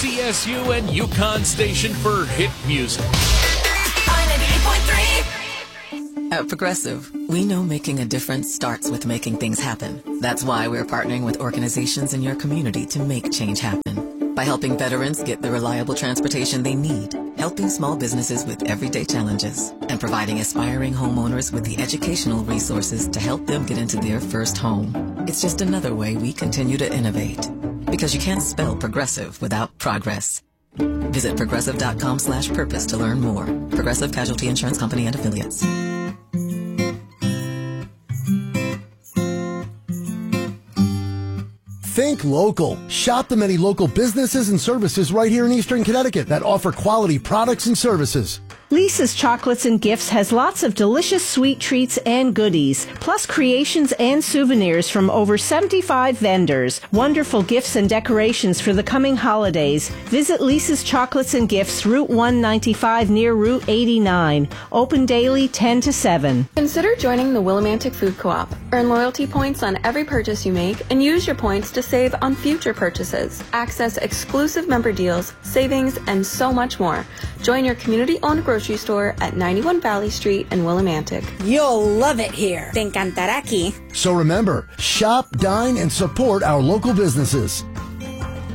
KCSU and Yukon Station for hit music. At Progressive, we know making a difference starts with making things happen. That's why we're partnering with organizations in your community to make change happen. By helping veterans get the reliable transportation they need, helping small businesses with everyday challenges, and providing aspiring homeowners with the educational resources to help them get into their first home. It's just another way we continue to innovate. Because you can't spell progressive without progress. Visit progressive.com/purpose to learn more. Progressive Casualty Insurance Company and Affiliates. Think local. Shop the many local businesses and services right here in Eastern Connecticut that offer quality products and services. Lisa's Chocolates and Gifts has lots of delicious sweet treats and goodies, plus creations and souvenirs from over 75 vendors. Wonderful gifts and decorations for the coming holidays. Visit Lisa's Chocolates and Gifts, Route 195 near Route 89. Open daily 10 to 7. Consider joining the Willimantic Food Co-op. Earn loyalty points on every purchase you make and use your points to save on future purchases. Access exclusive member deals, savings, and so much more. Join your community-owned grocery store at 91 Valley Street in Willimantic. You'll love it here. Te encantará aquí. So remember, shop, dine, and support our local businesses.